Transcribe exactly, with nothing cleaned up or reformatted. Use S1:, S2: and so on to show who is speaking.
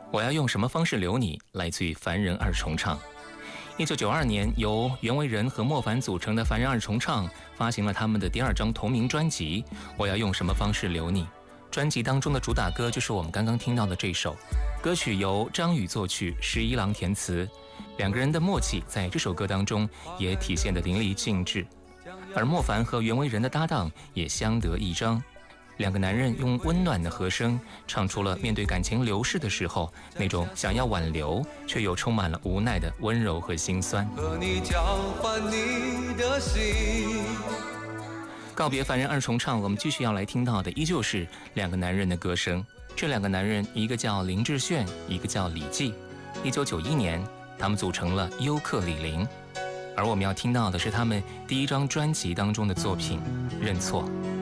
S1: 我要用什么方式留你，来自于凡人二重唱。一九九二年，由袁惟仁和莫凡组成的凡人二重唱发行了他们的第二张同名专辑《我要用什么方式留你》。专辑当中的主打歌就是我们刚刚听到的这首，歌曲由张宇作曲，十一郎填词。两个人的默契在这首歌当中也体现得淋漓尽致，而莫凡和袁惟仁的搭档也相得益彰。两个男人用温暖的和声唱出了面对感情流逝的时候那种想要挽留却又充满了无奈的温柔和心酸。
S2: 和你交换你的心。
S1: 告别凡人二重唱，我们继续要来听到的依旧是两个男人的歌声。这两个男人，一个叫林志炫，一个叫李济。一九九一年，他们组成了优客李林。而我们要听到的是他们第一张专辑当中的作品《认错》。